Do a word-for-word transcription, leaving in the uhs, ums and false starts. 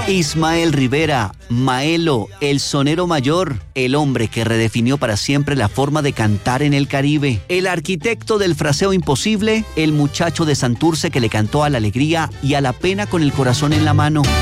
Ismael Rivera, Maelo, el sonero mayor, el hombre que redefinió para siempre la forma de cantar en el Caribe, el arquitecto del fraseo imposible, el muchacho de Santurce que le cantó a la alegría y a la pena con el corazón en la mano.